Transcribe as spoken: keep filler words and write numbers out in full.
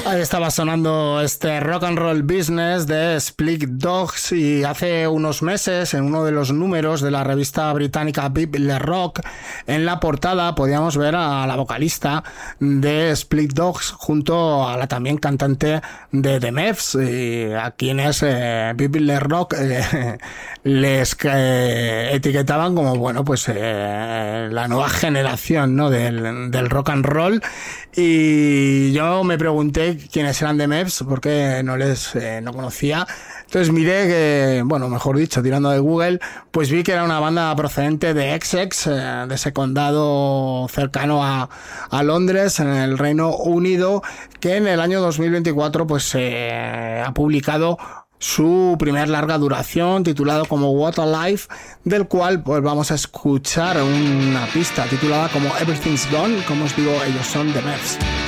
Ahí estaba sonando este Rock and Roll Business de Split Dogs, y hace unos meses en uno de los números de la revista británica Vive Le Rock, en la portada podíamos ver a la vocalista de Split Dogs junto a la también cantante de The Mavs, y a quienes eh, Vive Le Rock eh, les eh, etiquetaban como, bueno, pues eh, la nueva generación, ¿no?, del, del rock and roll. Y yo me pregunté quiénes eran The Mavs porque no les eh, no conocía. Entonces miré que, bueno, mejor dicho, tirando de Google, pues vi que era una banda procedente de Essex, eh, de ese condado cercano a, a Londres, en el Reino Unido, que en el año dos mil veinticuatro pues eh, ha publicado su primer larga duración, titulado como What a Life, del cual pues vamos a escuchar una pista titulada como Everything's Gone. Como os digo, ellos son The Mavs.